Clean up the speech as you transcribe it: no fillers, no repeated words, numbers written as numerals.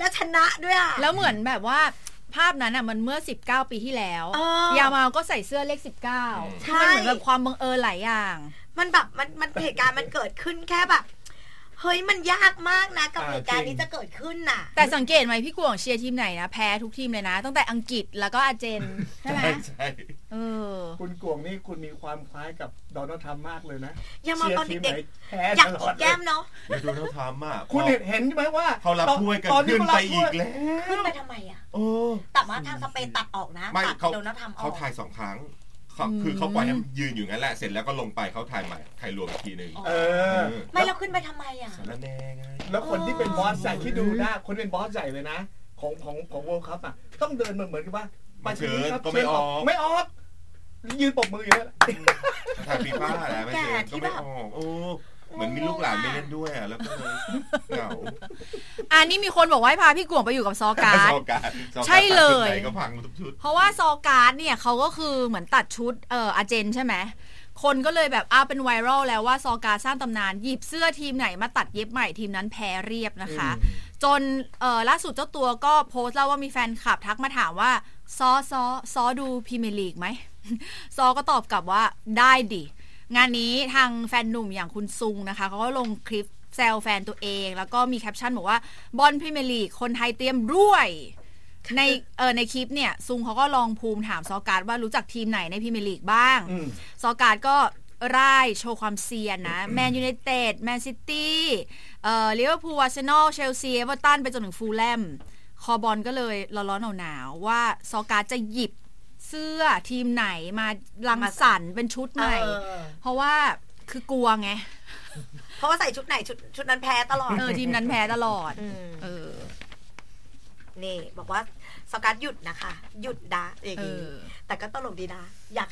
แล้วชนะด้วยอ่ะแล้วเหมือนแบบว่าภาพนั้นอ่ะมันเมื่อ19ปีที่แล้วยามาก็ใส่เสื้อเลข19คือมันเหมือนแบบความบังเอิญหลายอย่างมันแบบมันเหตุการณ์มันเกิดขึ้นแค่แบบเฮ้ยมันยากมากนะกับเหตุการณ์นี้จะเกิดขึ้นน่ะแต่สังเกตไหมพี่กวงเชียร์ทีมไหนนะแพ้ทุกทีมเลยนะตั้งแต่อังกฤษแล้วก็อาร์เจนใช่ไหมใช่คุณกวงนี่คุณมีความคล้ายกับโดนัลด์ทรัมป์มากเลยนะอย่ามาตอนเด็กๆอยากกินแก้มเนาะโดนัลด์ทรัมป์อ่ะคุณเห็นไหมว่าเขารับถ้วยกันขึ้นไปอีกแล้วขึ้นไปทำไมอ่ะแต่ว่าทางสเปนตัดออกนะตัดโดนัลด์ทรัมป์ออกเขาถ่าย2 ครั้งคือเขาปล่อยให้ยืนอยู่งั้นแหละเสร็จแล้วก็ลงไปเขาถ่ายใหม่ถ่ายรวมอีกทีนึงไม่เราขึ้นไปทำไมอ่ะสารแดงไงแล้วคนที่เป็นบอสใหญ่ที่ดูนะคนเป็นบอสใหญ่เลยนะของเวิลด์คัพอ่ะต้องเดินเหมือนกับว่าไปเชิญก็ไม่ออกยืนปรบมืออยู่นั่นแหละถ่ายฟีฟ่าแหละไม่เชิญก็ไม่ออกเหมือนมีลูกหลานไม่เล่นด้วยอ่ะแล้วก็เลยเหงานี่มีคนบอกว่าให้พาพี่กวงไปอยู่กับซอการ์ดใช่เลยก็พังทุกชุดเพราะว่าซอการ์ดเนี่ยเขาก็คือเหมือนตัดชุดอาร์เจนใช่ไหมคนก็เลยแบบเป็นไวรัลแล้วว่าซอการ์ดสร้างตำนานหยิบเสื้อทีมไหนมาตัดเย็บใหม่ทีมนั้นแพ้เรียบนะคะจนล่าสุดเจ้าตัวก็โพสต์เล่าว่ามีแฟนคลับทักมาถามว่าซอดูพรีเมียร์ลีกไหมซอก็ตอบกลับว่าได้ดิงานนี้ทางแฟนหนุ่มอย่างคุณซุงนะคะเขาก็ลงคลิปแซวแฟนตัวเองแล้วก็มีแคปชั่นบอกว่าบอลพรีเมียร์ลีกคนไทยเตรียมด้วยในคลิปเนี่ยซุงเขาก็ลองภูมิถามซอการ์ดว่ารู้จักทีมไหนในพรีเมียร์ลีกบ้างซอการ์ดก็ร่ายโชว์ความเซียนนะแมนยูไนเต็ดแมนซิตี้ลิเวอร์พูลอาร์เซนอลเชลซีเอเวอร์ตันไปจนถึงฟูลแลมคอบอลก็เลยร้อนๆหนาวๆว่าซอการ์ดจะหยิบเสื้อทีมไหนมารังสรรค์เป็นชุดใหม่เพราะว่าคือกลัวไงเพราะว่าใส่ชุดไหนชุดนั้นแพ้ตลอดทีมนั้นแพ้ตลอดนี่บอกว่าซอการ์ดหยุดนะคะหยุดด่าอย่างนี้แต่ก็ตลกดีนะอยาก